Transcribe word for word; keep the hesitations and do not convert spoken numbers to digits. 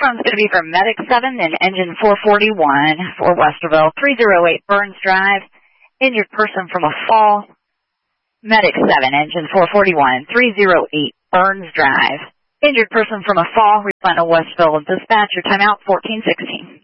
from is going to be from Medic seven and Engine four forty-one for Westerville, three oh eight Burns Drive. Injured person from a fall. Medic seven, Engine four forty-one, three oh eight Burns Drive. Injured person from a fall. Final Westville dispatcher. Timeout fourteen sixteen.